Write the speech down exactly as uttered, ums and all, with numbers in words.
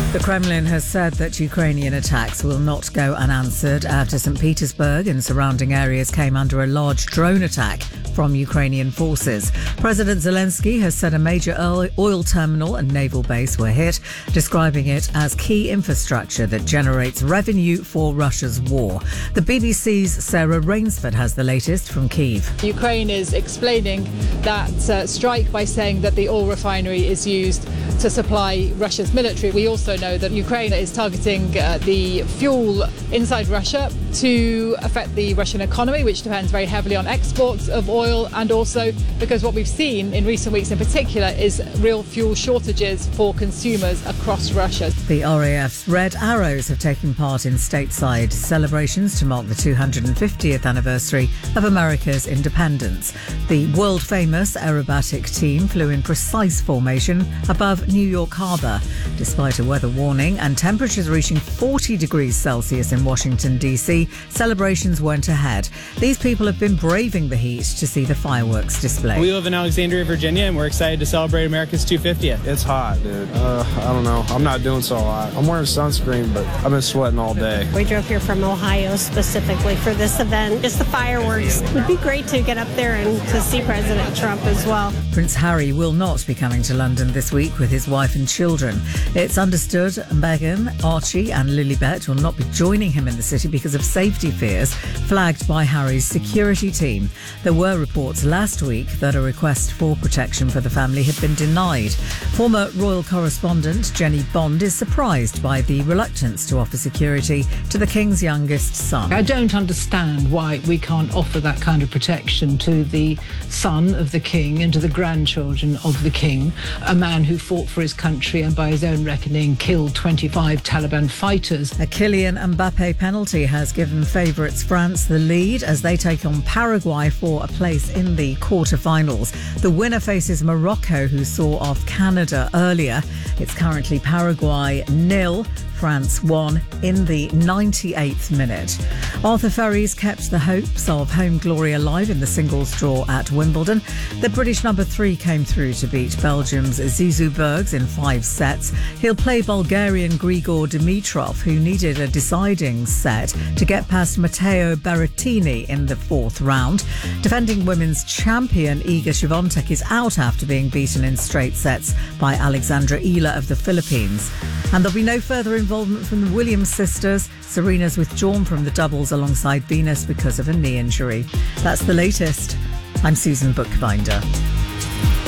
The Kremlin has said that Ukrainian attacks will not go unanswered after Saint Petersburg and surrounding areas came under a large drone attack from Ukrainian forces. President Zelensky has said a major oil terminal and naval base were hit, describing it as key infrastructure that generates revenue for Russia's war. The B B C's Sarah Rainsford has the latest from Kyiv. Ukraine is explaining that uh, strike by saying that the oil refinery is used to supply Russia's military. We also know that Ukraine is targeting uh, the fuel inside Russia to affect the Russian economy, which depends very heavily on exports of oil, and also because what we've seen in recent weeks in particular is real fuel shortages for consumers across Russia. The R A F's Red Arrows have taken part in stateside celebrations to mark the two hundred fiftieth anniversary of America's independence. The world-famous aerobatic team flew in precise formation above New York Harbor. Despite a weather warning and temperatures reaching forty degrees Celsius in Washington, D C, celebrations went ahead. These people have been braving the heat to see the fireworks display. We live in Alexandria, Virginia, and we're excited to celebrate America's two hundred fiftieth. It's hot, dude. Uh, I don't know. I'm not doing so hot. I'm wearing sunscreen, but I've been sweating all day. We drove here from Ohio specifically for this event. Just the fireworks. It would be great to get up there and to see President Trump as well. Prince Harry will not be coming to London this week with his wife and children. It's understood Meghan, Archie and Lilibet will not be joining him in the city because of safety fears flagged by Harry's security team. There were reports last week that a request for protection for the family had been denied. Former royal correspondent Jenny Bond is surprised by the reluctance to offer security to the King's youngest son. I don't understand why we can't offer that kind of protection to the son of the King and to the grandchildren of the King, a man who fought for his country and by his own reckoning killed twenty-five Taliban fighters. A Kylian Mbappe penalty has given favourites France the lead as they take on Paraguay for a place in the quarter-finals. The winner faces Morocco, who saw off Canada earlier. It's currently Paraguay nil, France won in the ninety-eighth minute. Arthur Ferries kept the hopes of home glory alive in the singles draw at Wimbledon. The British number three came through to beat Belgium's Zizou Bergs in five sets. He'll play Bulgarian Grigor Dimitrov, who needed a deciding set to get past Matteo Berrettini in the fourth round. Defending women's champion Iga Swiatek is out after being beaten in straight sets by Alexandra Ila of the Philippines. And there'll be no further involvement from the Williams sisters. Serena's withdrawn from the doubles alongside Venus because of a knee injury. That's the latest. I'm Susan Bookbinder.